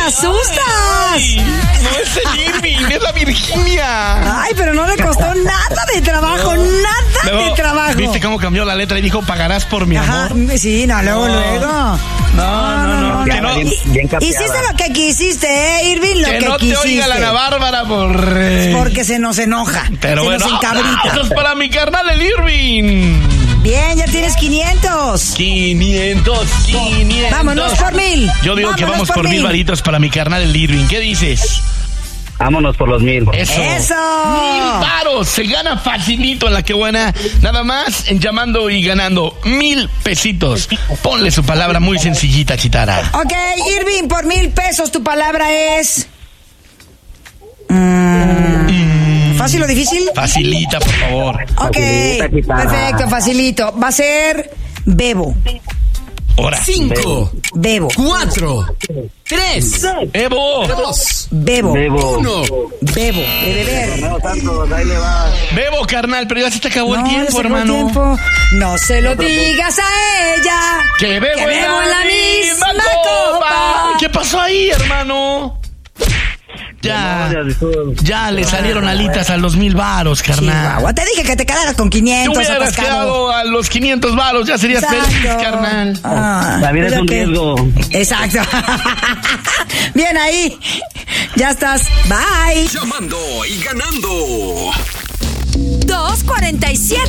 asustas! Ay, no es el Irving, es la Virginia. Ay, pero no le costó nada de trabajo, nada de trabajo. ¿Viste cómo cambió la letra y dijo pagarás por mi amor? Sí, no, luego. No. Que no. Hiciste lo que quisiste, Irving, lo que no quisiste. Te oiga la Ana Bárbara porque se nos enoja. Pero se nos encabrita. ¡Aplausos para mi carnal el Irving! Bien, ya tienes 500. 500. Vámonos por 1000. Yo digo que vamos por 1000 varitos para mi carnal el Irving. ¿Qué dices? Vámonos por los 1000. Eso. 1000 varos. Se gana facilito en la que buena. Nada más llamando y ganando 1000 pesitos. Ponle su palabra muy sencillita, Chitara. Ok, Irving, por 1000 pesos tu palabra es... ¿Fácil o difícil? Facilita, por favor. Ok, perfecto, facilito. Va a ser bebo. Ahora. 5. Bebo. 4. 3. Bebo. 2. Bebo. 1. Bebo. De beber. Bebo, carnal, pero ya se te acabó el No, tiempo, ya se acabó hermano. el tiempo. No se lo digas a ella. Que bebo en la misma copa. ¿Qué pasó ahí, hermano? Ya le salieron alitas a los 1000 varos, carnal. Chihuahua, te dije que te quedaras con 500. Tú hubieras quedado a los 500 varos, ya serías feliz, carnal. La vida es un riesgo. Exacto. Bien ahí. Ya estás. Bye. Llamando y ganando. 247